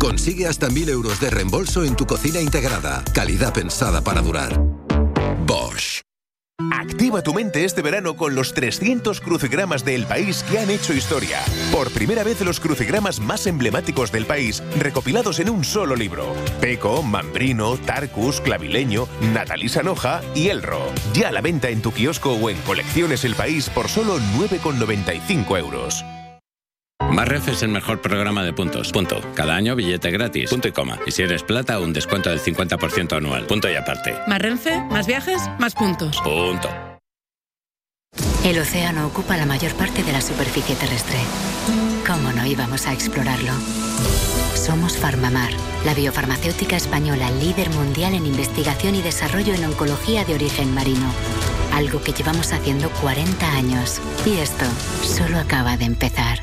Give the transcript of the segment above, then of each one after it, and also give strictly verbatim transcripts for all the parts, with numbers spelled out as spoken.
Consigue hasta mil euros de reembolso en tu cocina integrada. Calidad pensada para durar. Bosch. Activa tu mente este verano con los trescientos crucigramas de El País que han hecho historia. Por primera vez los crucigramas más emblemáticos del país recopilados en un solo libro. Peco, Mambrino, Tarcus, Clavileño, Natalí Sanoja y Elro. Ya a la venta en tu kiosco o en Colecciones El País por solo nueve con noventa y cinco euros. Más Renfe es el mejor programa de puntos. Punto. Cada año billete gratis. Punto y coma. Y si eres plata, un descuento del cincuenta por ciento anual. Punto y aparte. Más Renfe, más viajes, más puntos. Punto. El océano ocupa la mayor parte de la superficie terrestre. ¿Cómo no íbamos a explorarlo? Somos Farmamar, la biofarmacéutica española líder mundial en investigación y desarrollo en oncología de origen marino. Algo que llevamos haciendo cuarenta años. Y esto solo acaba de empezar.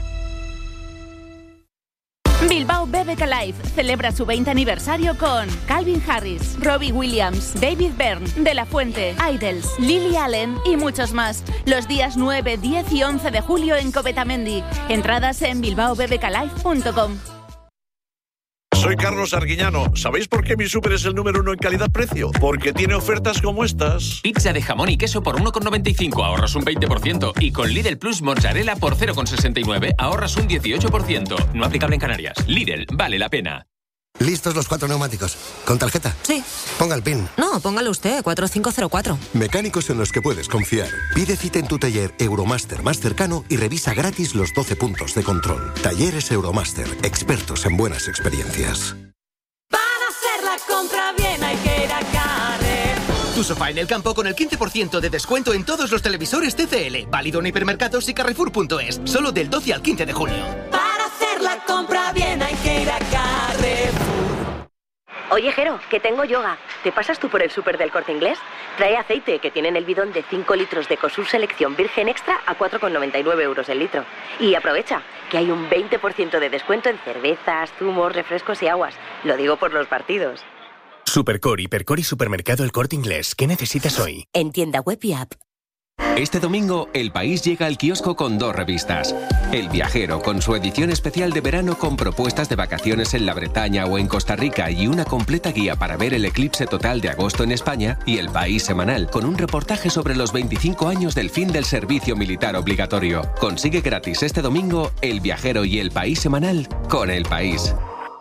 Bilbao B B K Live celebra su veinte aniversario con Calvin Harris, Robbie Williams, David Byrne, De La Fuente, Idols, Lily Allen y muchos más. Los días nueve, diez y once de julio en Covetamendi. Entradas en bilbao b b k live punto com. Soy Carlos Arguiñano. ¿Sabéis por qué mi súper es el número uno en calidad-precio? Porque tiene ofertas como estas. Pizza de jamón y queso por uno con noventa y cinco, ahorras un veinte por ciento. Y con Lidl Plus mozzarella por cero con sesenta y nueve, ahorras un dieciocho por ciento. No aplicable en Canarias. Lidl, vale la pena. ¿Listos los cuatro neumáticos? ¿Con tarjeta? Sí. Ponga el PIN. No, póngalo usted, cuatro cinco cero cuatro. Mecánicos en los que puedes confiar. Pide cita en tu taller Euromaster más cercano y revisa gratis los doce puntos de control. Talleres Euromaster, expertos en buenas experiencias. Para hacer la compra bien hay que ir a Carrefour. Tu sofá en el campo con el quince por ciento de descuento en todos los televisores T C L. Válido en hipermercados y carrefour punto es. Solo del doce al quince de julio. Para hacer la compra bien hay que ir a Carrefour. Oye, Jero, que tengo yoga. ¿Te pasas tú por el súper del Corte Inglés? Trae aceite, que tienen el bidón de cinco litros de Ecosur Selección Virgen Extra a cuatro con noventa y nueve euros el litro. Y aprovecha, que hay un veinte por ciento de descuento en cervezas, zumos, refrescos y aguas. Lo digo por los partidos. Supercore, Hipercore y Supermercado El Corte Inglés. ¿Qué necesitas hoy? En tienda web y app. Este domingo, El País llega al kiosco con dos revistas. El Viajero, con su edición especial de verano con propuestas de vacaciones en la Bretaña o en Costa Rica y una completa guía para ver el eclipse total de agosto en España, y El País Semanal, con un reportaje sobre los veinticinco años del fin del servicio militar obligatorio. Consigue gratis este domingo El Viajero y El País Semanal con El País.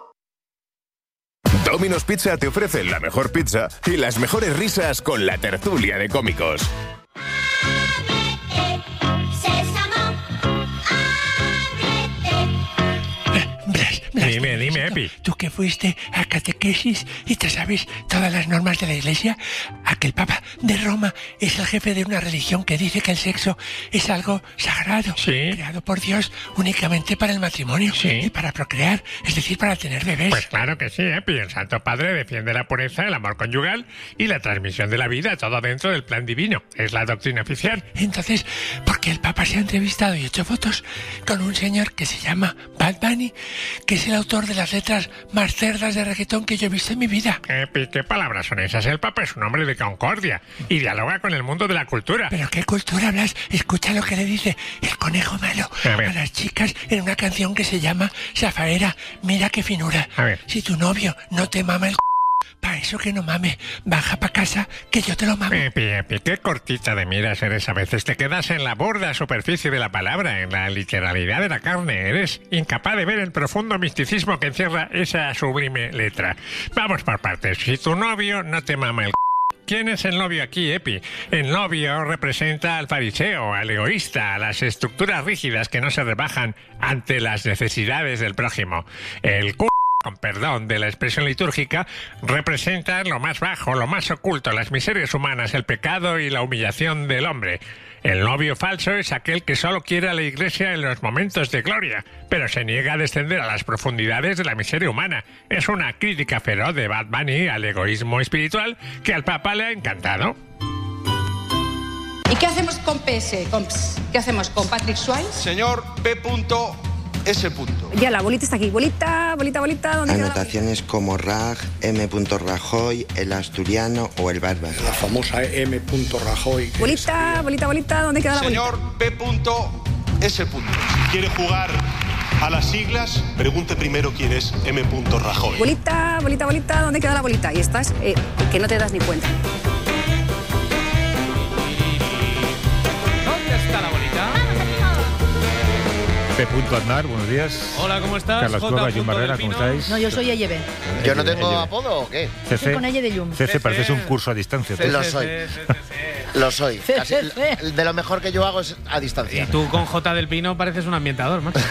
Domino's Pizza te ofrece la mejor pizza y las mejores risas con la tertulia de cómicos. Dime, dime, Epi. Tú que fuiste a catequesis y te sabes todas las normas de la Iglesia, a que el Papa de Roma es el jefe de una religión que dice que el sexo es algo sagrado, sí, creado por Dios únicamente para el matrimonio, sí, y para procrear, es decir, para tener bebés. Pues claro que sí, Epi. El Santo Padre defiende la pureza, el amor conyugal y la transmisión de la vida, todo dentro del plan divino. Es la doctrina oficial. Entonces, ¿por qué el Papa se ha entrevistado y hecho fotos con un señor que se llama Bad Bunny, que es el autor de las letras más cerdas de reggaetón que yo he visto en mi vida? Epi, ¿qué palabras son esas? El Papa es un hombre de concordia y dialoga con el mundo de la cultura. ¿Pero qué cultura hablas? Escucha lo que le dice el conejo malo a, a las chicas en una canción que se llama Zafaera. Mira qué finura. A ver. Si tu novio no te mama el c***, pa' eso que no mame, baja pa' casa que yo te lo mamo. Epi, Epi, qué cortita de miras eres a veces. Te quedas en la burda superficie de la palabra, en la literalidad de la carne. Eres incapaz de ver el profundo misticismo que encierra esa sublime letra. Vamos por partes. Si tu novio no te mama el c***, ¿quién es el novio aquí, Epi? El novio representa al fariseo, al egoísta, a las estructuras rígidas que no se rebajan ante las necesidades del prójimo. El c***, con perdón de la expresión litúrgica, representa lo más bajo, lo más oculto, las miserias humanas, el pecado y la humillación del hombre. El novio falso es aquel que solo quiere a la Iglesia en los momentos de gloria, pero se niega a descender a las profundidades de la miseria humana. Es una crítica feroz de Bad Bunny al egoísmo espiritual que al Papa le ha encantado. ¿Y qué hacemos con P S? ¿Con P S? ¿Qué hacemos con Patrick Swayze? Señor P. S. Ya, la bolita está aquí. Bolita, bolita, bolita. ¿Dónde queda la Anotaciones como Raj, M. Rajoy, el asturiano o el bárbaro. La famosa M. Rajoy. Bolita, bolita, bolita. ¿Dónde queda la bolita? Señor P. S. ¿Quiere jugar A las siglas, pregunte primero quién es M. Rajoy. Bolita, bolita, bolita, ¿dónde queda la bolita? Y estás, eh, que no te das ni cuenta. ¿Dónde está la bolita? P. Aznar, buenos días. Hola, ¿cómo estás? Carlos J. Cueva, Jun Barrera, ¿cómo estáis? No, yo soy Ellebe. ¿Yo no tengo apodo o qué? C C. Soy con Elle de Llum. C C, pareces un curso a distancia. C C, Lo soy. Lo soy. Casi, de lo mejor que yo hago es a distancia. Y tú con J del Pino pareces un ambientador, macho.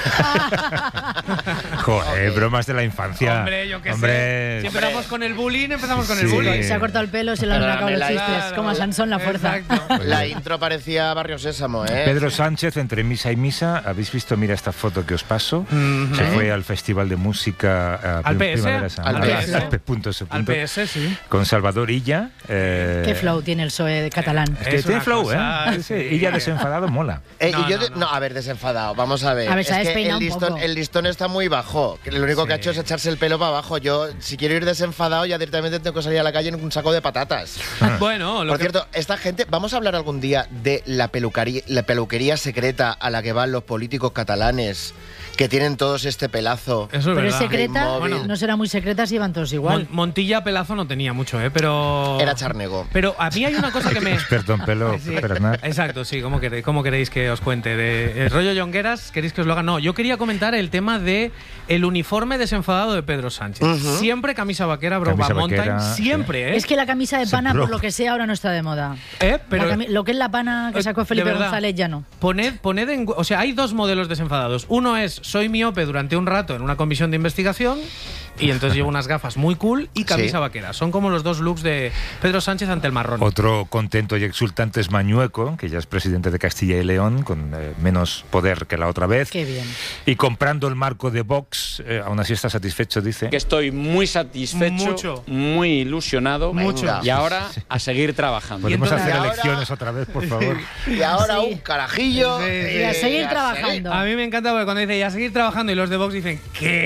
Joder, okay. Bromas de la infancia. Hombre, yo qué Hombre. sé. Si empezamos con el bullying, empezamos con sí. el bullying. Se ha cortado el pelo, se le han acabado los chistes. Claro, como a Sansón la fuerza. Exacto. La intro parecía Barrio Sésamo, ¿eh? Pedro Sánchez, entre misa y misa. ¿Habéis visto? Mira esta foto que os paso. Mm-hmm. Se fue al Festival de Música uh, al P S. Al P S. Al P S. Al P S, sí. Con Salvador Illa. Eh, Qué flow tiene el P S O E de catalán. Es que es tiene flow, cosa, ¿eh? Sí. Illa desenfadado mola. Eh, no, y yo no, de, no. no, a ver, desenfadado. Vamos a ver. A ver, se es ha que despeinado el un listón, poco. el listón está muy bajo. Que lo único Sí. que ha hecho es echarse el pelo para abajo. Yo, si quiero ir desenfadado, ya directamente tengo que salir a la calle en un saco de patatas. Bueno, lo Por que... cierto, esta gente, vamos a hablar algún día de la peluquería, la peluquería secreta a la que van los políticos catalanes, que tienen todos este pelazo. Eso es Pero verdad. es secreta, Bueno. no será muy secreta si van todos igual. Mon- Montilla pelazo no tenía mucho, ¿eh? Pero... Era charnego. Pero a mí hay una cosa que me... Experto en pelo, Sí. Pedro Aznar. Exacto, sí. ¿Cómo queréis, ¿Cómo queréis que os cuente? ¿De el rollo Jongueras? ¿Queréis que os lo haga? No, yo quería comentar el tema de el uniforme desenfadado de Pedro Sánchez. Uh-huh. Siempre camisa vaquera, Broba Camisa Mountain, vaquera, siempre, ¿eh? Es que la camisa de Se pana, bro. por lo que sea, ahora no está de moda. ¿Eh? Pero... La cami- lo que es la pana que sacó De Felipe verdad. González ya no. Poned, poned en... O sea, hay dos modelos desenfadados. Uno es, soy miope durante un rato en una comisión de investigación y entonces llevo unas gafas muy cool y camisa Sí. vaquera. Son como los dos looks de Pedro Sánchez ante el marrón. Otro contento y exultante es Mañueco, que ya es presidente de Castilla y León, con eh, menos poder que la otra vez. Qué bien. Y comprando el marco de Vox, eh, aún así está satisfecho, dice. Que estoy muy satisfecho, Mucho. muy ilusionado. Mucho. Y ahora a seguir trabajando. Podemos entonces- hacer Y ahora- elecciones otra vez, por favor. Y ahora Sí. un carajillo. Sí, sí. Y a seguir a trabajando. A mí me encanta porque cuando dice y a seguir trabajando y los de Vox dicen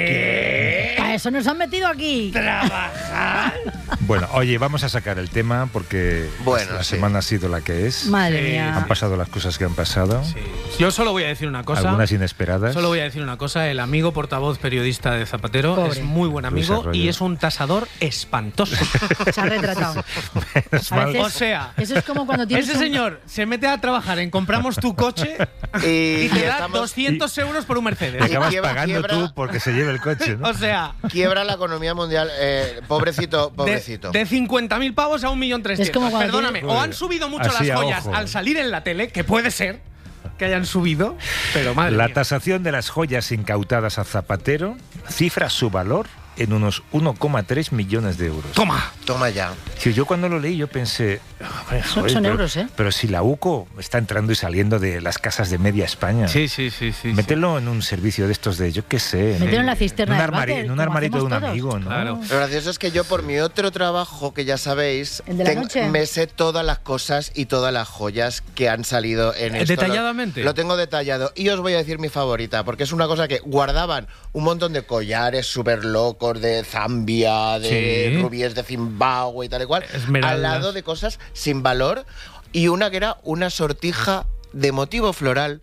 ¿qué? Para eso nos han metido aquí. ¿Trabajar? Bueno, oye, vamos a sacar el tema porque Bueno, la sí. semana ha sido la que es. Madre Sí. mía. Han pasado las cosas que han pasado, Sí. Yo solo voy a decir una cosa. algunas inesperadas. Solo voy a decir una cosa, el amigo portavoz periodista de Zapatero Pobre. es muy buen Luis amigo Arroyo. y es un tasador espantoso. Se ha retratado. Menos A mal. veces- O sea, Eso es como cuando tienes ese un- señor se mete a trabajar en compramos tu coche Y, y te da estamos- doscientos euros por un Y Mercedes. acabas quiebra- pagando quiebra- tú porque se lleve el coche, ¿no? O sea, quiebra la economía mundial. Eh, pobrecito, de, pobrecito. de cincuenta mil pavos a un millón trescientos. Es como cuando Perdóname, tienes- o han subido mucho Así las a joyas ojo. al salir en la tele, que puede ser que hayan subido, pero madre La mía. tasación de las joyas incautadas a Zapatero cifra su valor en unos uno coma tres millones de euros. Toma. Toma ya. Sí, yo cuando lo leí yo pensé, joder, Son- son pero, euros, ¿eh? pero si la UCO está entrando y saliendo de las casas de media España, Sí, sí, sí, sí. mételo en un servicio de estos de, yo qué sé, Mételo en la en cisterna un, del armari- váter, en un como armarito de un hacemos todos. amigo, ¿no? Claro. Lo gracioso es que yo, por mi otro trabajo, que ya sabéis, ¿El de la tengo- noche? me sé todas las cosas y todas las joyas que han salido en Eh, esto. ¿detalladamente? Lo, lo tengo detallado. Y os voy a decir mi favorita, porque es una cosa que guardaban un montón de collares súper locos de Zambia, de Sí. rubíes de Zimbabue y tal y cual, Esmeraldas. al lado de cosas sin valor, y una que era una sortija de motivo floral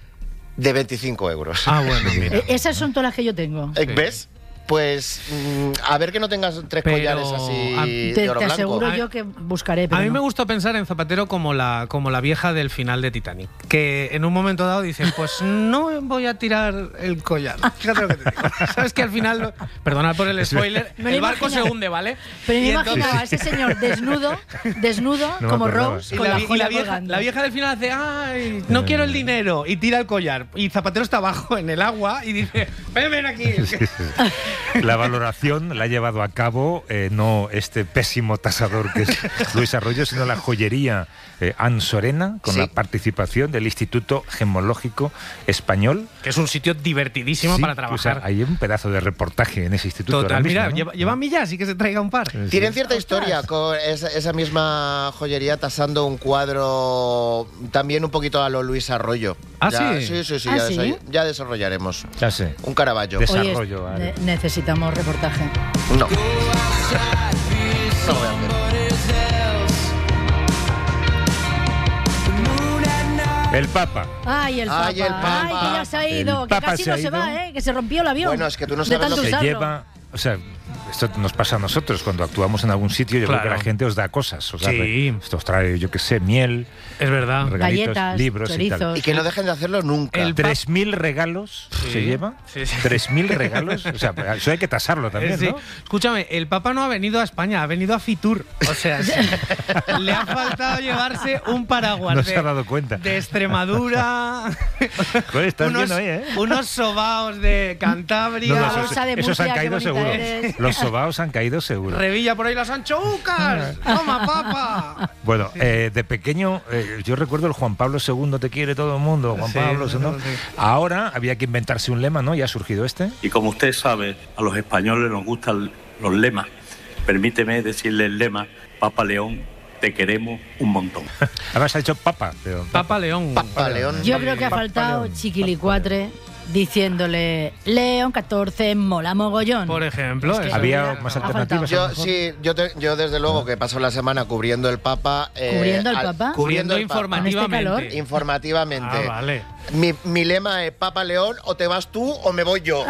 de veinticinco euros. Ah, bueno, mira. Eh, Esas son todas las que yo tengo. Eh, ¿Ves? Pues mm, a ver que no tengas tres Pero, collares así a- de Te, oro te blanco. aseguro yo que buscaré. Pero A mí no. me gusta pensar en Zapatero como la, como la vieja del final de Titanic, que en un momento dado dice, pues no voy a tirar el collar. Fíjate lo que te digo. Sabes que al final, perdonad por el spoiler, Me lo el barco imaginaba. se hunde, ¿vale? Pero me Y imaginaba a entonces- ese señor desnudo, desnudo, No me como acordaba. Rose, Y con la, la, vi- y joya la vieja, colgando. la vieja del final hace, ay, no quiero el dinero, y tira el collar. Y Zapatero está abajo en el agua y dice, ven, ven aquí. La valoración la ha llevado a cabo eh, no este pésimo tasador que es Luis Arroyo, sino la joyería eh, Ansorena, con Sí. la participación del Instituto Gemológico Español. Que es un sitio divertidísimo Sí, para o trabajar. sea, hay un pedazo de reportaje en ese instituto. Total, ahora mismo, mira, ¿no? lleva, lleva millas, así que se traiga un par. Tienen cierta historia con esa, esa misma joyería tasando un cuadro también un poquito a lo Luis Arroyo. ¿Ah, Ya- sí? Sí, sí, sí, ¿Ah, ya, sí? desa- ya desarrollaremos. Ya sé. Un Caravaggio. Des- Oye, desarrollo, ne- vale. necesitamos reportaje. No. No voy a hacer. El Papa. Ay, el Papa. Ay, el Papa. Ay, que ya se ha ido. El Que Papa casi se no ha se ido. va, ¿eh? Que se rompió el avión. Bueno, es que tú no De sabes tanto lo que Se usarlo. lleva... O sea, esto nos pasa a nosotros cuando actuamos en algún sitio. Yo Claro. creo que la gente os da cosas. Os da, Sí. esto os trae, yo qué sé, miel, Es verdad. regalitos, Galletas, libros y tal. chorizos. Y que no dejen de hacerlo nunca. El ¿Tres mil regalos Sí. se lleva? Sí, sí. ¿Tres mil regalos? O sea, eso hay que tasarlo también, Eh, sí. ¿no? Escúchame, el Papa no ha venido a España, ha venido a Fitur. O sea, sí. Le ha faltado llevarse un paraguas No de, se ha dado cuenta. de Extremadura, Joder, estás unos, viendo ahí, ¿eh? unos sobaos de Cantabria, No, no, La esos, bolsa de esos han Murcia, caído qué bonita seguro. eres. Los sobaos han caído seguro. Revilla por ahí las anchoucas. Toma, Papa. Bueno, eh, de pequeño, eh, yo recuerdo el Juan Pablo segundo, te quiere todo el mundo, Juan Sí, Pablo sí, segundo. sí. Ahora había que inventarse un lema, ¿no? Ya ha surgido este. Y como usted sabe, a los españoles nos gustan los lemas. Permíteme decirle el lema, Papa León, te queremos un montón. Ahora se ha dicho Papa. Pero, Papa León. Papa León. Yo creo que ha Papa faltado León. Chiquilicuatre diciéndole León catorce, mola mogollón. Por ejemplo. Es que eso. Había hubiera- más ha alternativas. faltado. a lo Yo mejor. sí, yo, te- yo desde luego que paso la semana cubriendo el Papa. eh, ¿Cubriendo el al- Papa? Cubriendo Cubriendo el Papa. informativamente. ¿Con este calor? Informativamente. Ah, vale. Mi, mi lema es Papa León, o te vas tú o me voy yo.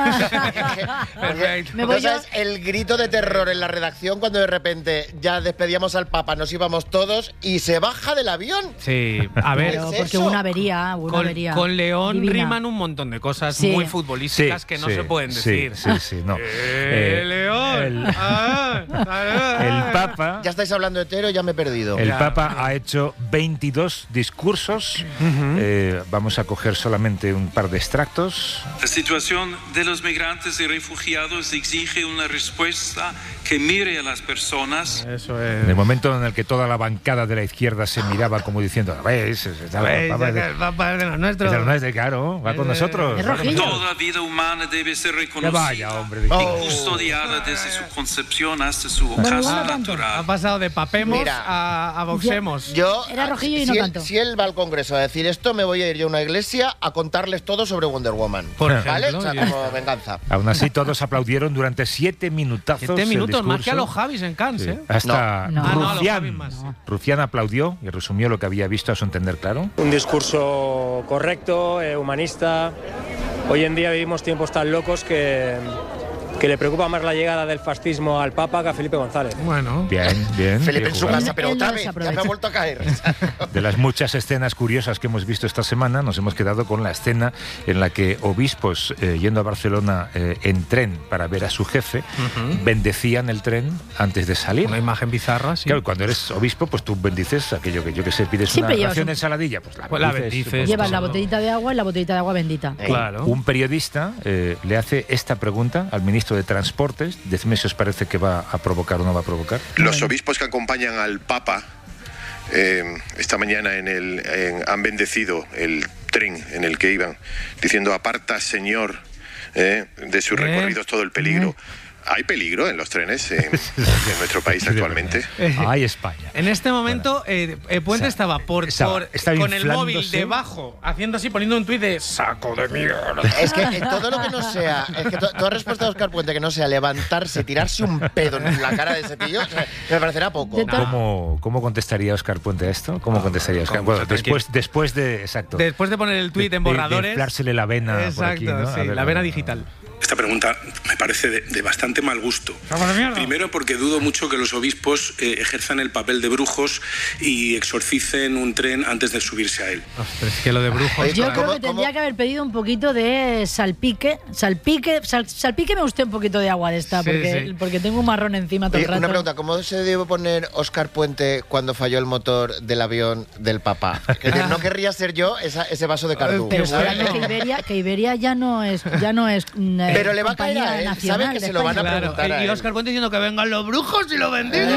Perfecto. Me voy ¿No sabes yo. el grito de terror en la redacción cuando de repente ya despedíamos al Papa, nos íbamos todos y se baja del avión? Sí, a ver. Pero ¿es porque eso? hubo una avería, hubo una Con, avería. con León divina. riman un montón de cosas Sí. muy Sí, futbolísticas que no sí, se pueden sí, decir. Sí, sí, no. ¡Eh, Eh, León! El, Ah, ah, el Papa. Ya estáis hablando de Tero, ya me he perdido. El Ya. Papa ha hecho veintidós discursos. Ujú. Eh, vamos a coger solamente un par de extractos. La situación de los migrantes y refugiados exige una respuesta que mire a las personas. Eso En el es. momento en el que toda la bancada de la izquierda se miraba como diciendo, ¿ves? Es, es- ¿Veis? Papa es de- El Papa es de los es nuestros. de los nuestros, claro, va con Eh, nosotros. es va con rojillo. nosotros. Toda vida humana debe ser Que reconocida vaya, hombre. y Oh. custodiada desde su concepción hasta su Bueno, ocaso no tanto. Ha natural. pasado de papemos Mira, a, a boxemos. Yo, Era rojillo y si no él, tanto. Si él va al Congreso a decir esto, me voy a ir yo a una iglesia a contarles todo sobre Wonder Woman. Por ¿Vale? ejemplo, O sea, y- como venganza. Aún así, todos aplaudieron durante siete minutazos. Siete el minutos, más que a discurso. los Javis en Cannes, Sí. ¿eh? Hasta No. No. Ah, no, a los Rufián. Javis más, sí. Rufián aplaudió y resumió lo que había visto a su entender claro. Un discurso correcto, eh, humanista. Hoy en día vivimos tiempos tan locos que, que le preocupa más la llegada del fascismo al Papa que a Felipe González. Bueno. Bien, bien. Felipe bien en su jugado. casa, pero Él no otra vez, ya desaprovecha. me ha vuelto a caer. De las muchas escenas curiosas que hemos visto esta semana, nos hemos quedado con la escena en la que obispos, eh, yendo a Barcelona eh, en tren para ver a su jefe, bendecían el tren antes de salir. Una imagen bizarra, sí. Claro, cuando eres obispo, pues tú bendices aquello que yo que sé, pides Siempre una llevas ración un- de ensaladilla, pues la Pues la bendices. bendices. pues, Llevas la todo. botellita de agua y la botellita de agua bendita. Claro. Un periodista eh, le hace esta pregunta al ministro de Transportes. Decidme si os parece que va a provocar o no va a provocar. Los obispos que acompañan al Papa eh, esta mañana en el, en- han bendecido el tren en el que iban, diciendo aparta, Señor, eh, de sus Eh. recorridos todo el peligro. ¿Hay peligro en los trenes en, en nuestro país actualmente? Ay, España. En este momento, eh, eh, Puente O sea, estaba por, estaba- por- estaba con el móvil inflándose. debajo, haciendo así, poniendo un tuit de saco de mierda. Es que eh, todo lo que no sea, es que to- toda respuesta de Óscar Puente que no sea levantarse, tirarse un pedo en la cara de ese tío, o sea, me parecerá poco. ¿Cómo, ¿Cómo contestaría Óscar Puente a esto? ¿Cómo contestaría Óscar? ¿cómo? Bueno, después, después de. Exacto. Después de poner el tuit en de- de borradores. inflársele la vena por Exacto, aquí, ¿no? A sí, ver, la vena no, no. digital. Esta pregunta me parece de, de bastante mal gusto. Primero porque dudo mucho que los obispos eh, ejerzan el papel de brujos y exorcicen un tren antes de subirse a él. Pero es que lo de brujos. Yo creo que tendría que haber pedido un poquito de salpique. Salpique, sal- salpique me usted un poquito de agua de esta, Sí, porque, sí. porque tengo un marrón encima todo Oye, el rato. una pregunta, ¿cómo se debe poner Óscar Puente cuando falló el motor del avión del Papa? Es decir, no querría ser yo esa- ese vaso de cardú. Pero ¿sabes? espérate, que Iberia, que Iberia ya no es, ya no es mm, eh, Pero le va a caer a compañía él, nacional sabe que de se lo van a España. preguntar a Y él. Óscar Puente diciendo que vengan los brujos y lo bendigan.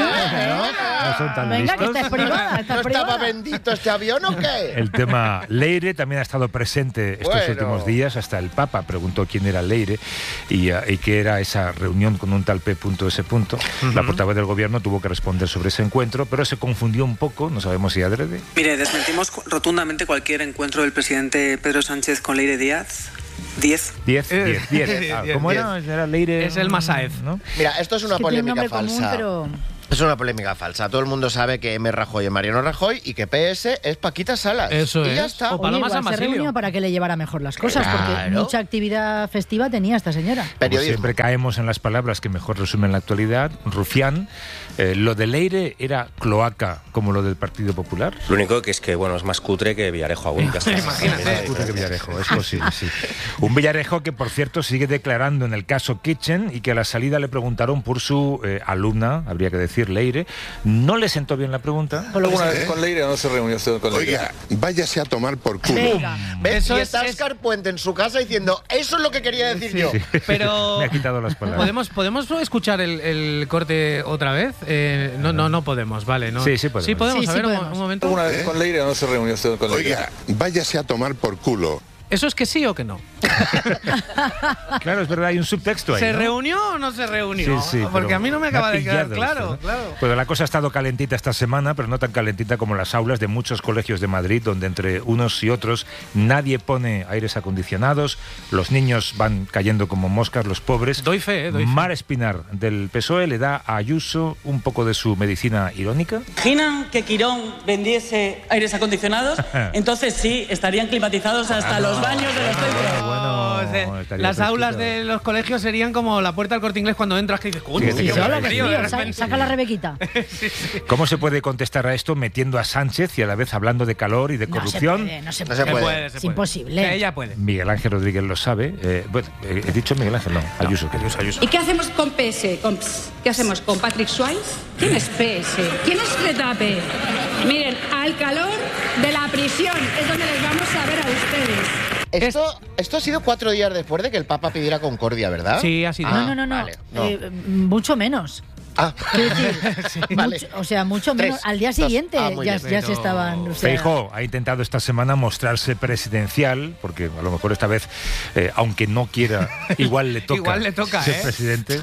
No son tan Venga, que listos. esta es privada, esta ¿No es estaba privada. bendito este avión o qué? El tema Leire también ha estado presente estos Bueno. últimos días. Hasta el Papa preguntó quién era Leire y, uh, y qué era esa reunión con un tal P. S. La portavoz del gobierno tuvo que responder sobre ese encuentro, pero se confundió un poco, no sabemos si adrede. Mire, desmentimos cu- rotundamente cualquier encuentro del presidente Pedro Sánchez con Leire Díaz. Diez. Diez, Eh, diez, diez. Ah, ¿Cómo era? Era Leire. Es el Masáez. ¿no? Mira, esto es una Es que tiene un polémica nombre común, falsa. pero Es una polémica falsa. Todo el mundo sabe que M. Rajoy es Mariano Rajoy y que P S es Paquita Salas. Eso y es. ya está. Oye, igual se reunió para que le llevara mejor las cosas, Claro. porque mucha actividad festiva tenía esta señora. Como siempre caemos en las palabras que mejor resumen la actualidad. Rufián, eh, lo de Leire era cloaca como lo del Partido Popular. Lo único que es que, bueno, es más cutre que Villarejo aún. Ya está. Imagínate. Es cutre que Villarejo, es posible, sí. Un Villarejo que, por cierto, sigue declarando en el caso Kitchen y que a la salida le preguntaron por su eh, alumna, habría que decir Leire. No le sentó bien la pregunta. ¿Alguna vez con Leire o no se reunió usted con Leire? Oiga, váyase a tomar por culo. Venga. ¿Ves? Eso y es- está Óscar Puente en su casa diciendo, eso es lo que quería decir yo. Pero Me ha quitado las palabras. ¿Podemos, ¿podemos escuchar el, el corte otra vez? Eh, no, no, no podemos, vale. No. Sí, sí podemos. Sí podemos, Sí, a sí ver, un- podemos. un momento. ¿Alguna vez con Leire o no se reunió usted con Leire? Oiga, váyase a tomar por culo. ¿Eso es que sí o que no? Claro, es verdad, hay un subtexto ahí, ¿Se ¿no? reunió o no se reunió? Sí, sí, Porque pero a mí no me ha acaba de quedar pillado claro, esto, ¿no? claro. Pues la cosa ha estado calentita esta semana, pero no tan calentita como las aulas de muchos colegios de Madrid, donde entre unos y otros nadie pone aires acondicionados, los niños van cayendo como moscas, los pobres. Doy fe, eh, doy fe. Mar Espinar, del P S O E, le da a Ayuso un poco de su medicina irónica. ¿Imaginan que Quirón vendiese aires acondicionados? Entonces sí, estarían climatizados hasta los baños de los centros. Bueno, O sea, estaría las aulas fresquito. de los colegios serían como la puerta del Corte Inglés cuando entras que dices, coño, Sí, sí, tío, sí, qué sí, frío, sí, de Tío, sa- repente. saca la Rebequita. ¿Cómo se puede contestar a esto metiendo a Sánchez y a la vez hablando de calor y de No se corrupción? puede, no se No se puede. puede. Es imposible. Ella puede. Miguel Ángel Rodríguez lo sabe. Eh, bueno, eh, he dicho Miguel Ángel, no, Ayuso. Ayuso, Ayuso. ¿Y qué hacemos con P S? Con P S? ¿Qué hacemos con Patrick Swayze? ¿Quién es P S? ¿Quién es Retape? Miren, al calor de la prisión es donde les vamos a ver a ustedes. Esto, esto ha sido cuatro días después de que el Papa pidiera concordia, ¿verdad? Sí, ha sido. Ah, No, no, no, no. vale, no. Eh, mucho menos. Ah, Quiero decir, vale. mucho- o sea, mucho Tres, menos. Al día dos. siguiente Ah, muy ya, bien. ya se Pero- estaban. O sea, Feijóo ha intentado esta semana mostrarse presidencial, porque a lo mejor esta vez, eh, aunque no quiera, igual le toca, Igual le toca, ser ¿eh? presidente.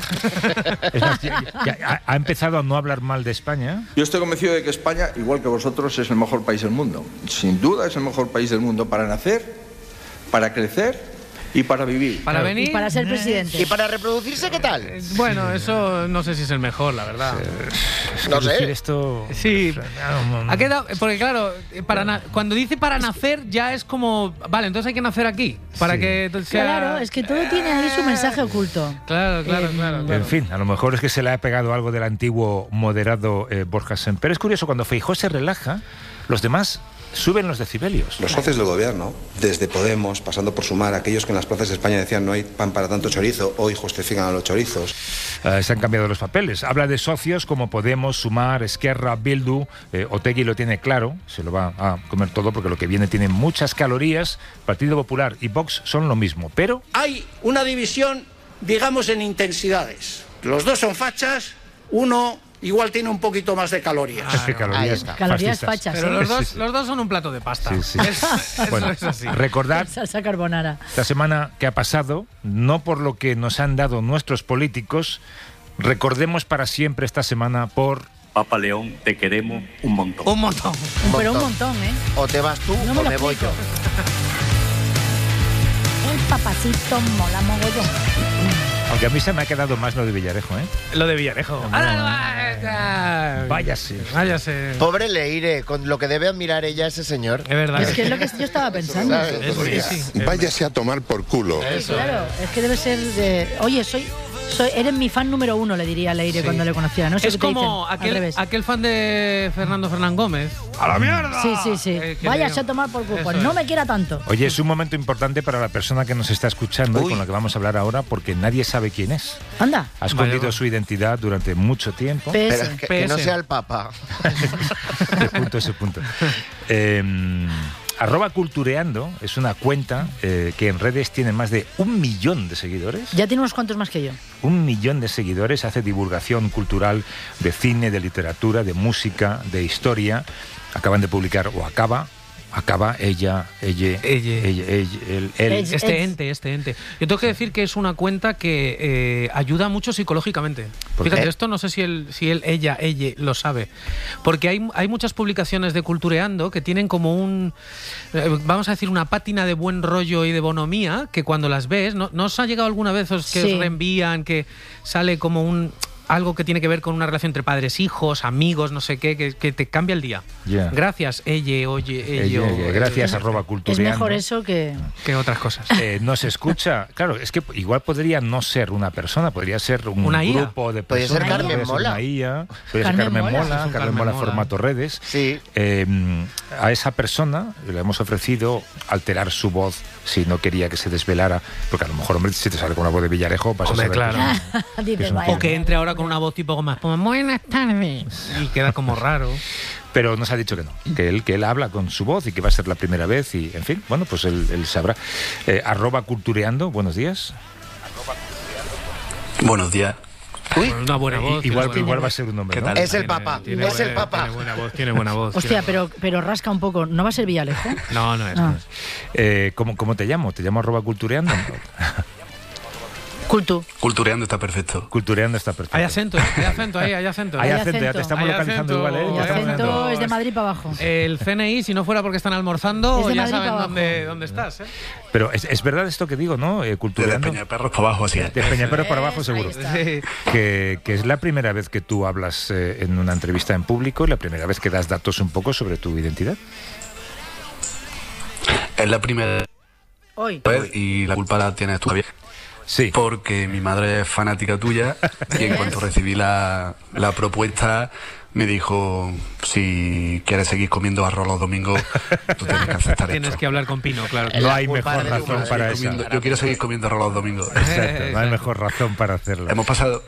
Es más, ya- ya ha, ha empezado a no hablar mal de España. Yo estoy convencido de que España, igual que vosotros, es el mejor país del mundo. Sin duda es el mejor país del mundo para nacer, para crecer y para vivir. Para venir. y para ser presidente. ¿Y para reproducirse qué tal? Bueno, eso no sé si es el mejor, la verdad. Es No que sé. decir esto... Sí, no, no, ha quedado, porque claro, para na- cuando dice para nacer ya es como, vale, entonces hay que nacer aquí, para Sí. que sea... Claro, es que todo tiene ahí su mensaje oculto. Claro, claro, Eh, claro. En claro. fin, a lo mejor es que se le ha pegado algo del antiguo moderado eh, Borja Semper. Es curioso, cuando Feijóo se relaja, los demás suben los decibelios. Los socios del gobierno, desde Podemos, pasando por Sumar, aquellos que en las plazas de España decían no hay pan para tanto chorizo, hoy justifican a los chorizos. Eh, se han cambiado los papeles. Habla de socios como Podemos, Sumar, Esquerra, Bildu. Eh, Otegi lo tiene claro, se lo va a comer todo porque lo que viene tiene muchas calorías. Partido Popular y Vox son lo mismo, pero... Hay una división, digamos, en intensidades. Los dos son fachas, uno igual tiene un poquito más de calorías. Es que calorías ahí está. Calorías fascistas. fachas. Pero ¿eh? los dos, los dos son un plato de pasta. Sí, sí. Es- eso Bueno, es así. recordad Salsa carbonara. esta semana que ha pasado, no por lo que nos han dado nuestros políticos, recordemos para siempre esta semana por... Papa León, te queremos un montón. Un montón. Pero un montón. montón, ¿eh? O te vas tú No me o lo me voy yo. explico. El papacito mola mogollón. Aunque a mí se me ha quedado más lo de Villarejo, ¿eh? Lo de Villarejo. Váyase. Váyase. Pobre Leire, con lo que debe admirar ella a ese señor. Es verdad. Es que es lo que yo estaba pensando. ¿Sabes? Es Oiga, sí. váyase a tomar por culo. Sí, claro, es que debe ser de. Oye, soy, soy, eres mi fan número uno, le diría a Leire Sí. cuando le conocía. No sé Es qué te como dicen, al aquel, revés. aquel fan de Fernando Fernán Gómez. ¡A la mierda! Sí, sí, sí. Eh, que Váyase le- a tomar por culo. Eso No es. me quiera tanto. Oye, es un momento importante para la persona que nos está escuchando y con la que vamos a hablar ahora porque nadie sabe quién es. Anda. Ha escondido Vale, va. su identidad durante mucho tiempo. P S. Pero que, que no P S. sea el Papa. Ese punto, ese punto. Eh, arroba Cultureando es una cuenta eh, que en redes tiene más de un millón de seguidores. Ya tiene unos cuantos más que yo. Un millón de seguidores, hace divulgación cultural de cine, de literatura, de música, de historia. Acaban de publicar, o acaba, acaba ella, ella, Ella. ella, ella, él, él. Ella. Este Es- ente, este ente. Yo tengo que decir que es una cuenta que eh, ayuda mucho psicológicamente. ¿Por Fíjate, qué? esto no sé si él, si él, ella, ella lo sabe. Porque hay, hay muchas publicaciones de Cultureando que tienen como un, eh, vamos a decir, una pátina de buen rollo y de bonomía que cuando las ves, ¿no, ¿no os ha llegado alguna vez os, que Sí. os reenvían, que sale como un... algo que tiene que ver con una relación entre padres, hijos, amigos, no sé qué, que, que te cambia el día. Yeah. Gracias, ella, oye, ello. Ella, ella. Gracias, eh, arroba cultureando. Es mejor eso que... que otras cosas. Eh, no se escucha. Claro, es que igual podría no ser una persona, podría ser un una grupo de Podría personas. ser Carmen podría ser Mola. Una I A, podría Carmen ser Carmen Mola. Mola, Es un Carmen Carmen Mola, Mola. formato redes. Sí. Eh, a esa persona le hemos ofrecido alterar su voz si no quería que se desvelara, porque a lo mejor, hombre, si te sale con una voz de Villarejo, vas Hombre, a saber claro. que es un- que Dices, es un vaya. O que entre ahora con una voz tipo más, pues, buenas tardes. Y queda como raro. Pero nos ha dicho que no, que él, que él habla con su voz y que va a ser la primera vez y, en fin, bueno, pues él, él sabrá. Eh, arroba cultureando, buenos días. Buenos días. Uy, Una buena voz. igual tiene buena igual voz. va a ser un hombre, ¿Qué ¿no? tal? es el Tiene- Papa, tiene es buena- el Papa. Tiene buena voz, tiene buena voz. Hostia, tiene- pero, pero rasca un poco. ¿No va a ser Villalejo? No, no es. Ah. no es. Eh, ¿cómo, ¿Cómo te llamo? ¿Te llamo arroba cultureando? Cultu. Cultureando está perfecto. Cultureando está perfecto. Hay acento, hay acento ahí, hay acento. Hay Hay acento, ya te acento. estamos Hay localizando acento, igual, ¿eh? hay Ya El estamos acento. viendo. acento es de Madrid para abajo. El C N I, si no fuera porque están almorzando, Es de ya Madrid saben para abajo. dónde, dónde estás. ¿eh? Pero es, es verdad esto que digo, ¿no? Eh, Desde cultureando. Peñaperros para abajo, así es. De Peñaperros para abajo, Eso, ahí seguro. está. Sí. Que, que es la primera vez que tú hablas eh, en una entrevista en público y la primera vez que das datos un poco sobre tu identidad. Es la primera Hoy. vez y la culpa la tienes tú, Javier. Sí. Porque mi madre es fanática tuya y en cuanto recibí la, la propuesta me dijo, si quieres seguir comiendo arroz los domingos, tú tienes que aceptar Tienes esto. que hablar con Pino, claro. No hay culpa mejor de tu razón madre. para Seguir eso. comiendo- yo quiero seguir comiendo arroz los domingos. Exacto, no hay mejor razón para hacerlo. Hemos pasado...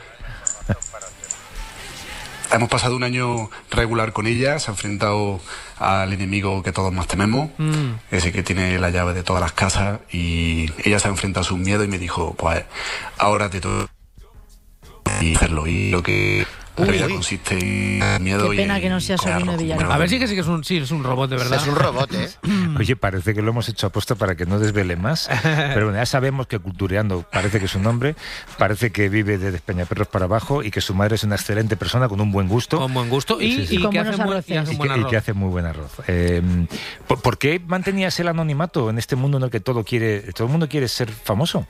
Hemos pasado un año regular con ella, se ha enfrentado al enemigo que todos más tememos, Mm. ese que tiene la llave de todas las casas, y ella se ha enfrentado a sus miedos y me dijo, pues ahora te toca y hacerlo. Y lo que la vida consiste en miedo Qué y pena en que no sea comer sobrino de arroz, Villarreal. comer A ver, arroz. sí que sí que es un, sí, es un robot de verdad. Es un robot, ¿eh? Oye, parece que lo hemos hecho aposta para que no desvele más. Pero bueno, ya sabemos que Cultureando parece que es un hombre, parece que vive de Peñaperros para abajo y que su madre es una excelente persona con un buen gusto. Con buen gusto y, Sí, sí. y Con que buenos hace, muy- arroces. y hace un Y buen que, y arroz. que hace muy buen arroz. Eh, ¿por, por qué mantenías el anonimato en este mundo en el que todo quiere, todo el mundo quiere ser famoso?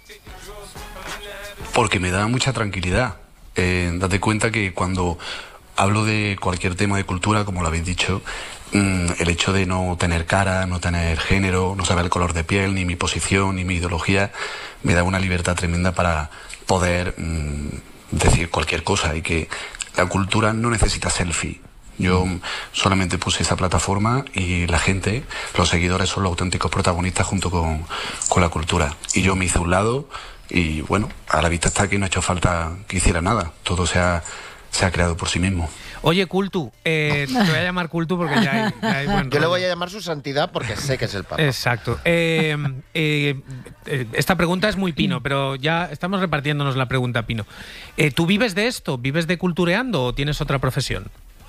Porque me da mucha tranquilidad. Eh, date cuenta que cuando hablo de cualquier tema de cultura, como lo habéis dicho, mm, el hecho de no tener cara, no tener género, no saber el color de piel, ni mi posición, ni mi ideología, me da una libertad tremenda para poder mm, decir cualquier cosa, y que la cultura no necesita selfie. Yo solamente puse esa plataforma y la gente, los seguidores, son los auténticos protagonistas junto con, con la cultura. Y yo me hice a un lado y, bueno, a la vista está que no ha hecho falta que hiciera nada. Todo se ha, se ha creado por sí mismo. Oye, Cultu, eh, te voy a llamar Cultu porque ya hay, ya hay buen Yo le rollo. voy a llamar su santidad porque sé que es el Papa. Exacto. Eh, eh, eh, esta pregunta es muy Pino, pero ya estamos repartiéndonos la pregunta, Pino. Eh, ¿Tú vives de esto? ¿Vives de cultureando o tienes otra profesión?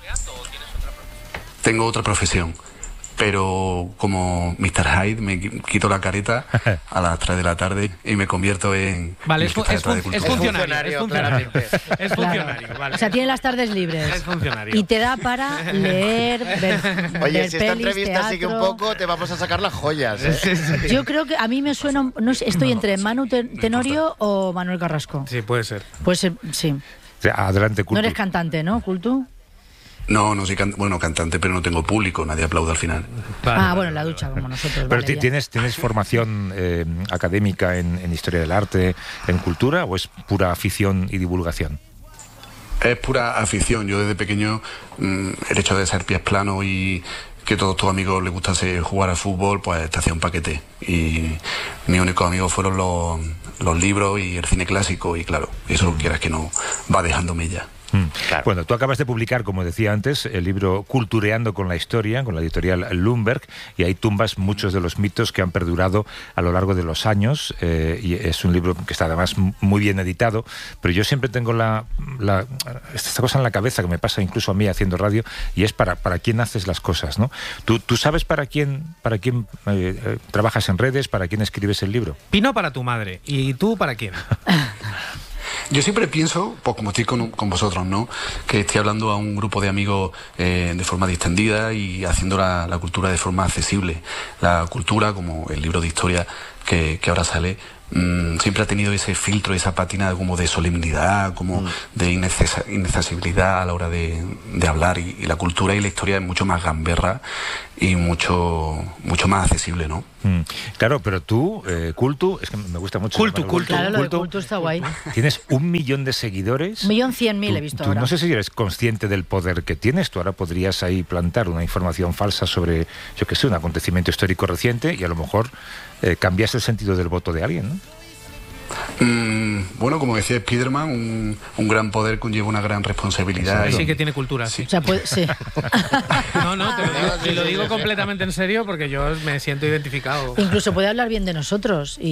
Tengo otra profesión, pero como mister Hyde me qui- quito la careta a las tres de la tarde y me convierto en Vale, es, fu- ministro es, de fun- Cultura. es funcionario. Es funcionario. Es Claro. funcionario, vale. O sea, tiene las tardes libres. Es funcionario. Y te da para leer, ver, Oye, ver si esta pelis, entrevista sigue un teatro. poco, te vamos a sacar las joyas. ¿eh? Sí, sí. Yo creo que a mí me suena, un- no sé, estoy entre Manu Ten- Tenorio o Manuel Carrasco. Sí, puede ser. Pues eh, sí. O sea, adelante, No Cultu. eres cantante, ¿no, Cultu? No, no soy can- bueno, cantante, pero no tengo público, nadie aplaude al final. ah, bueno, en la ducha, como nosotros. Pero vale, ti- ya. ¿tienes, ¿tienes formación eh, académica en, en historia del arte, en cultura, o es pura afición y divulgación? Es pura afición. Yo desde pequeño, mm, el hecho de ser pies planos y que todos tus amigos les gustase jugar al fútbol, pues te hacía un paquete. Y mis únicos amigos fueron los, los libros y el cine clásico, y claro, eso quieras que no, va dejándome ya. Mm. Bueno, tú acabas de publicar, como decía antes, el libro Cultureando con la Historia, con la editorial Lumberg, y ahí tumbas muchos de los mitos que han perdurado a lo largo de los años, eh, y es un libro que está además muy bien editado, pero yo siempre tengo la, la esta cosa en la cabeza que me pasa incluso a mí haciendo radio, y es para, para quién haces las cosas, ¿no? ¿Tú, tú sabes para quién, para quién eh, eh, trabajas en redes, para quién escribes el libro? Pino para tu madre. ¿Y tú para quién? Yo siempre pienso, pues como estoy con, con vosotros, ¿no? Que estoy hablando a un grupo de amigos eh, de forma distendida y haciendo la, la cultura de forma accesible. La cultura, como el libro de historia que, que ahora sale, mmm, siempre ha tenido ese filtro, esa patina como de solemnidad, como mm. de inaccesa- inaccesibilidad a la hora de, de hablar, y, y la cultura y la historia es mucho más gamberra y mucho mucho más accesible, ¿no? Mm. Claro, pero tú, eh, Cultu, es que me gusta mucho. Cultu, Cultu. Claro, lo de Cultu está guay. Tienes un millón de seguidores. Un millón cien mil Tú- he visto tú ahora. No sé si eres consciente del poder que tienes. Tú ahora podrías ahí plantar una información falsa sobre, yo qué sé, un acontecimiento histórico reciente y a lo mejor eh, cambias el sentido del voto de alguien, ¿no? Mm, bueno, como decía Spiderman, un, un gran poder conlleva una gran responsabilidad. Sí y- que tiene cultura, sí. O sea, puede, sí. No, no, te lo digo, te lo digo completamente en serio porque yo me siento identificado. Incluso puede hablar bien de nosotros. Y